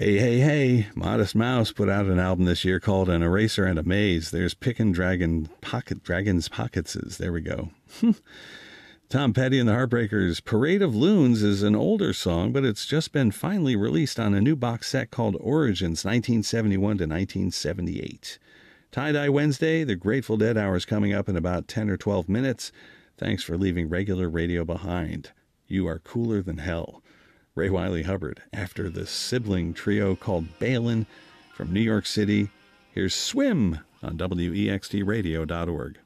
Hey, hey, hey, Modest Mouse put out an album this year called An Eraser and a Maze. There's Pickin' Dragon's Pocketses. There we go. Tom Petty and the Heartbreakers' Parade of Loons is an older song, but it's just been finally released on a new box set called Origins 1971 to 1978. Tie-Dye Wednesday, the Grateful Dead Hour is coming up in about 10 or 12 minutes. Thanks for leaving regular radio behind. You are cooler than hell. Ray Wiley Hubbard, after the sibling trio called Balin from New York City. Here's Swim on WEXTradio.org.